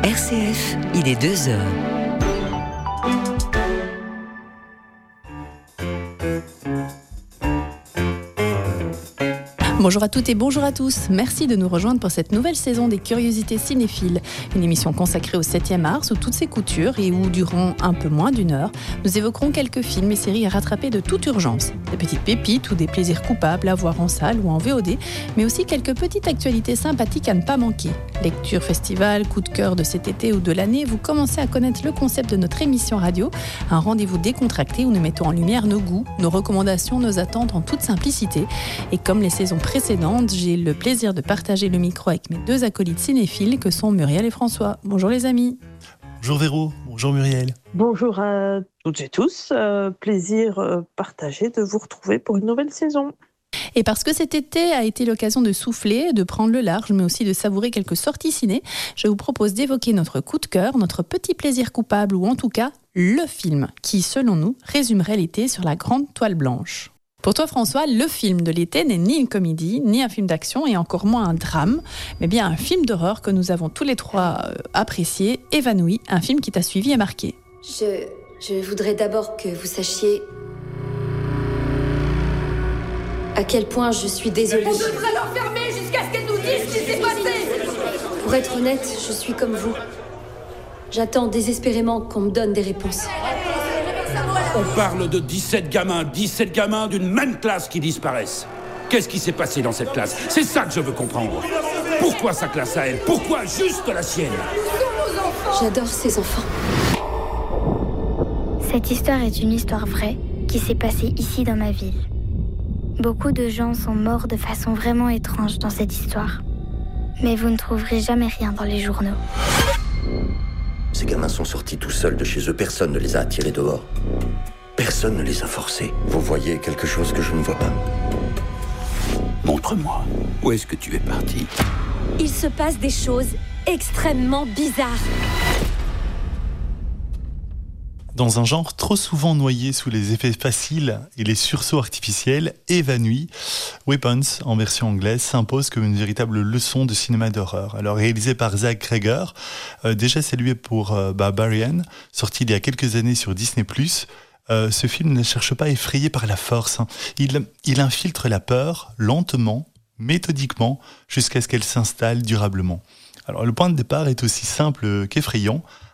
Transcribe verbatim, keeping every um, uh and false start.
R C F, il est deux heures. Bonjour à toutes et bonjour à tous. Merci de nous rejoindre pour cette nouvelle saison des Curiosités Cinéphiles, une émission consacrée au septième art sous toutes ses coutures et où, durant un peu moins d'une heure, nous évoquerons quelques films et séries à rattraper de toute urgence. Des petites pépites ou des plaisirs coupables à voir en salle ou en V O D, mais aussi quelques petites actualités sympathiques à ne pas manquer. Lecture, festival, coup de cœur de cet été ou de l'année, vous commencez à connaître le concept de notre émission radio, un rendez-vous décontracté où nous mettons en lumière nos goûts, nos recommandations, nos attentes en toute simplicité. Et comme les saisons précédente, j'ai le plaisir de partager le micro avec mes deux acolytes cinéphiles que sont Muriel et François. Bonjour les amis. Bonjour Véro, bonjour Muriel. Bonjour à toutes et tous, euh, plaisir euh, partagé de vous retrouver pour une nouvelle saison. Et parce que cet été a été l'occasion de souffler, de prendre le large, mais aussi de savourer quelques sorties ciné, je vous propose d'évoquer notre coup de cœur, notre petit plaisir coupable ou en tout cas le film qui, selon nous, résumerait l'été sur la grande toile blanche. Pour toi François, le film de l'été n'est ni une comédie, ni un film d'action et encore moins un drame, mais bien un film d'horreur que nous avons tous les trois euh, apprécié, Évanoui, un film qui t'a suivi et marqué. Je, je voudrais d'abord que vous sachiez à quel point je suis désolée. On devrait l'enfermer jusqu'à ce qu'elle nous dise ce qui s'est passé. Pour être honnête, je suis comme vous. J'attends désespérément qu'on me donne des réponses. On parle de dix-sept gamins, dix-sept gamins d'une même classe qui disparaissent. Qu'est-ce qui s'est passé dans cette classe ? C'est ça que je veux comprendre. Pourquoi sa classe à elle ? Pourquoi juste la sienne ? J'adore ces enfants. Cette histoire est une histoire vraie qui s'est passée ici dans ma ville. Beaucoup de gens sont morts de façon vraiment étrange dans cette histoire. Mais vous ne trouverez jamais rien dans les journaux. Ces gamins sont sortis tout seuls de chez eux. Personne ne les a attirés dehors. Personne ne les a forcés. Vous voyez quelque chose que je ne vois pas ? Montre-moi. Où est-ce que tu es parti ? Il se passe des choses extrêmement bizarres. Dans un genre trop souvent noyé sous les effets faciles et les sursauts artificiels, Évanoui, Weapons en version anglaise, s'impose comme une véritable leçon de cinéma d'horreur. Alors réalisé par Zach Cregger, euh, déjà salué pour euh, Barbarian, sorti il y a quelques années sur Disney plus, euh, ce film ne cherche pas à effrayer par la force. Hein. Il, il infiltre la peur lentement, méthodiquement, jusqu'à ce qu'elle s'installe durablement. Alors le point de départ est aussi simple qu'effrayant.